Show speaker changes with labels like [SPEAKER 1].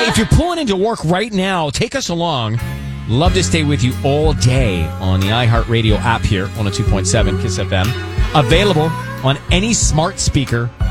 [SPEAKER 1] Hey, if you're pulling into work right now, take us along. Love to stay with you all day on the iHeartRadio app here, 102.7 KISS FM. Available on any smart speaker